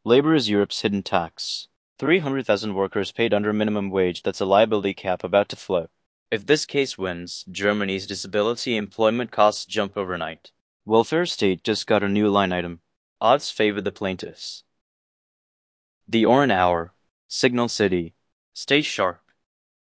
Labor is Europe's hidden tax. 300,000 workers paid under minimum wage. That's a liability cap about to float. If this case wins, Germany's disability employment costs jump overnight. Welfare state just got a new line item. Odds favor the plaintiffs. The Oran Hour. Signal City. Stay sharp.